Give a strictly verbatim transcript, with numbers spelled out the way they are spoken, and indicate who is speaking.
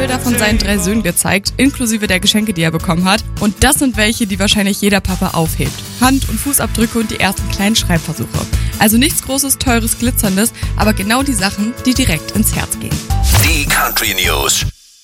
Speaker 1: Bilder von seinen drei Söhnen gezeigt, inklusive der Geschenke, die er bekommen hat. Und das sind welche, die wahrscheinlich jeder Papa aufhebt. Hand- und Fußabdrücke und die ersten kleinen Schreibversuche. Also nichts Großes, Teures, Glitzerndes, aber genau die Sachen, die direkt ins Herz gehen.
Speaker 2: Die Country News.